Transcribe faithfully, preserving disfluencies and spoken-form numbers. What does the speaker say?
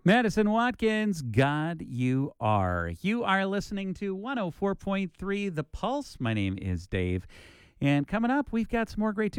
Madison Watkins, God, you are. You are listening to one oh four point three The Pulse. My name is Dave. And coming up, we've got some more great